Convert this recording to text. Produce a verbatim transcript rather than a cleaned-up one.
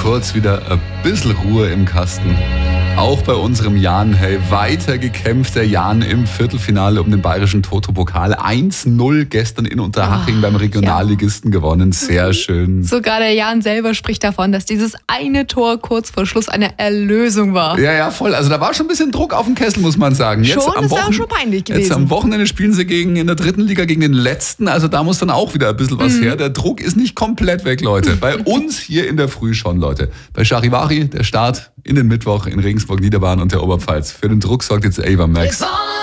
kurz wieder ein bisschen Ruhe im Kasten. Auch bei unserem Jan, hey, weiter gekämpft der Jan im Viertelfinale um den bayerischen Toto-Pokal. eins null gestern in Unterhaching oh, beim Regionalligisten ja. gewonnen. Sehr schön. Sogar der Jan selber spricht davon, dass dieses eine Tor kurz vor Schluss eine Erlösung war. Ja, ja, voll. Also da war schon ein bisschen Druck auf dem Kessel, muss man sagen. Jetzt schon, am das Wochen- war schon peinlich gewesen. Jetzt am Wochenende spielen sie gegen, in der dritten Liga gegen den Letzten. Also da muss dann auch wieder ein bisschen was Mhm. her. Der Druck ist nicht komplett weg, Leute. Bei uns hier in der Früh schon, Leute. Bei Charivari, der Start in den Mittwoch in Regensburg, Niederbayern und der Oberpfalz. Für den Druck sorgt jetzt Ava Max.